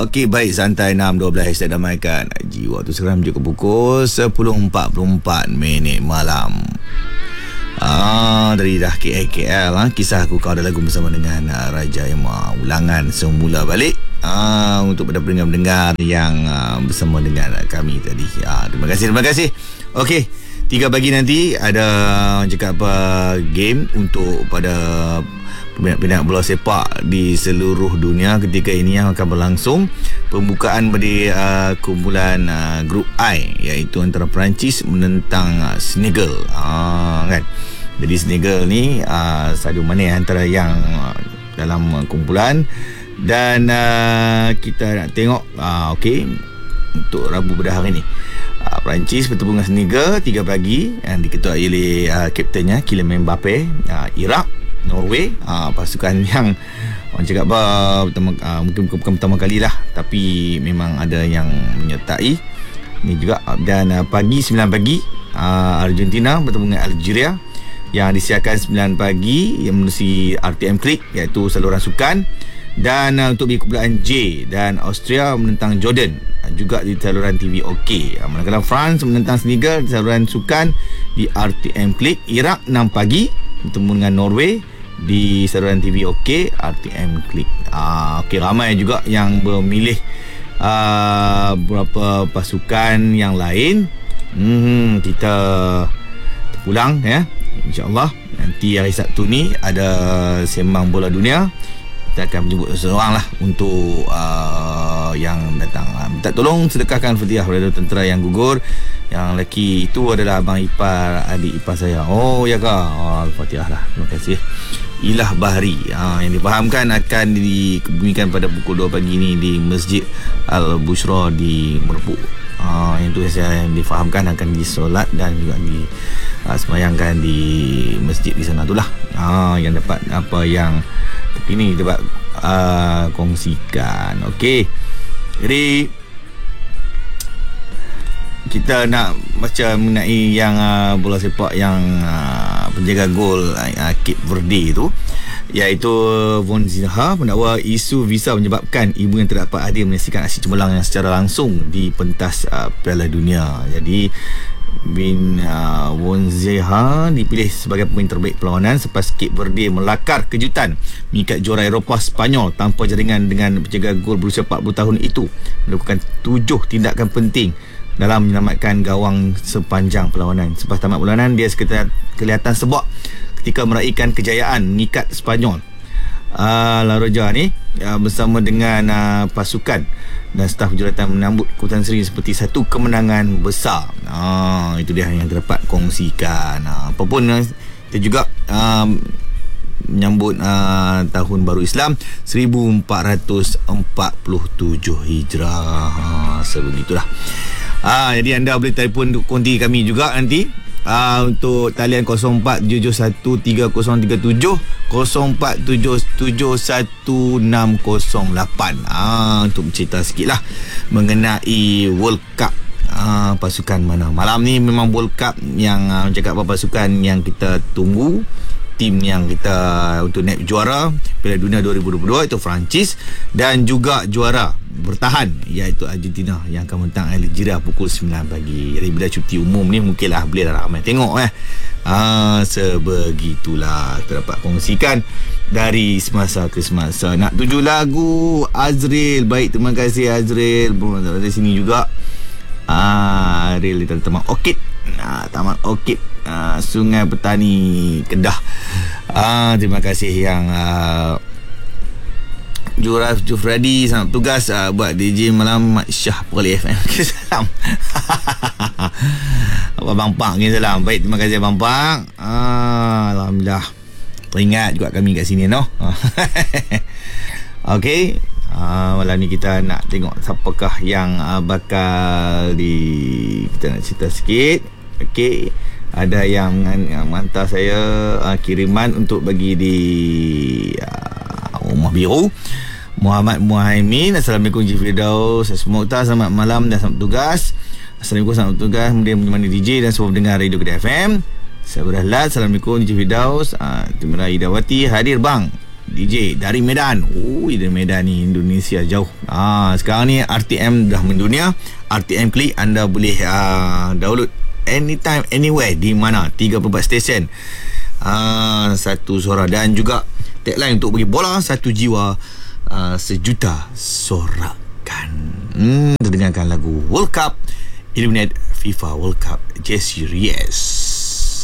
Okey, baik, santai 6.12 hashtag damaikan jiwa. Waktu sekarang menunjuk ke pukul 10.44 malam. Dari dah KL kisah aku kau ada lagu bersama dengan Raja Ema. Ulangan semula balik untuk pada pendengar-pendengar yang bersama dengan kami tadi. Terima kasih. Okey, 3 pagi nanti ada cakap apa game untuk pada peminat bola sepak di seluruh dunia. Ketika ini yang akan berlangsung pembukaan bagi kumpulan grup I, iaitu antara Perancis menentang Senegal. Kan. Jadi Senegal ni stadium mana antara yang dalam kumpulan, dan kita nak tengok okey, untuk Rabu pada hari ni Perancis bertemu dengan Senegal 3 pagi yang diketuai oleh kaptennya Kylian Mbappe. Iraq, Norway, pasukan yang orang cakap mungkin bukan pertama kali lah, tapi memang ada yang menyertai ni juga. Dan pagi 9 pagi Argentina bertemu dengan Algeria yang disiarkan 9 pagi yang menerusi RTM Klik, iaitu saluran sukan. Dan untuk kumpulan J, dan Austria menentang Jordan juga di saluran TV OK. Manakala France menentang Senegal di saluran sukan di RTM Klik. Iraq 6 pagi bertemu dengan Norway di saluran TV OK RTM Klik. Okey, ramai juga yang memilih beberapa pasukan yang lain. Kita terpulang ya, InsyaAllah nanti hari Sabtu ni ada sembang bola dunia. Kita akan menjemput seseorang lah untuk yang datang. Minta tolong sedekahkan Fatihah kepada tentera yang gugur. Yang lelaki itu adalah abang ipar, adik ipar saya. Oh ya kah? Al-Fatihah lah. Terima kasih. Ilah Bahri, yang difahamkan akan dikebumikan pada pukul 2 pagi ini di Masjid Al-Bushra di Merbuk. Yang itu saya difahamkan akan disolat dan juga disemayangkan di masjid di sana itulah. Yang dapat apa yang ini dapat kongsikan. Okey, jadi kita nak baca mengenai yang bola sepak yang penjaga gol Cape Verde itu, iaitu Von Zinha mendakwa isu visa menyebabkan ibu yang terdapat hadir menyaksikan aksi cemerlang yang secara langsung di pentas Piala Dunia. Jadi Von Zinha dipilih sebagai pemain terbaik perlawanan selepas Cape Verde melakar kejutan mengikat juara Eropah Spanyol tanpa jaringan dengan penjaga gol berusia 40 tahun itu melakukan 7 tindakan penting dalam menyelamatkan gawang sepanjang perlawanan. Selepas tamat perlawanan, dia sekitar kelihatan sebab ketika meraihkan kejayaan mengikat Spanyol. La Roja ni bersama dengan pasukan dan staf juratan menambut keputusan seri seperti satu kemenangan besar. Itu dia yang terdapat kongsikan. Apapun kita juga menyambut tahun baru Islam 1447 Hijrah. Sebegitulah. Jadi anda boleh telefon untuk konti kami juga nanti untuk talian 04713037 04771608 untuk bercerita sikit lah mengenai World Cup. Pasukan mana malam ni memang World Cup yang cakap apa pasukan yang kita tunggu, tim yang kita untuk naik juara Piala Dunia 2022 itu Perancis, dan juga juara bertahan iaitu Argentina yang akan menentang Algeria pukul 9 pagi. Jadi bila cuti umum ni mungkinlah boleh ramai tengok sebegitulah kita dapat kongsikan dari semasa ke semasa. Nak tuju lagu Azril. Baik, terima kasih Azril. Dari sini juga Azril di Taman Orchid. Taman Orchid Sungai Petani Kedah. Terima kasih yang Juraf Jufradi, selamat tugas buat DJ malam Mat Syah Perli FM. Salam. Abang Pak ni salam. Baik, terima kasih Abang Pak. Alhamdulillah teringat juga kami kat sini Okey, malam ni kita nak tengok siapakah yang bakal kita nak cerita sikit. Okey, ada yang hantar saya kiriman untuk bagi di Rumah Biru. Muhammad Muhaimin, Assalamualaikum Encik Firdaus, Mukhtar, selamat malam dan selamat tugas. Assalamualaikum, selamat tugas. Kemudian menemani DJ dan semua pendengar Radio Kedah FM. Saya Berahlat, Assalamualaikum Encik Firdaus. Timra Idawati hadir bang DJ dari Medan. Dari Medan ni, Indonesia jauh. Sekarang ni RTM dah mendunia. RTM Klik anda boleh download anytime, anywhere, di mana 34 stesen, satu suara. Dan juga tagline untuk bagi bola satu jiwa, sejuta sorakan. Dengarkan lagu World Cup, Illuminate FIFA World Cup J Series.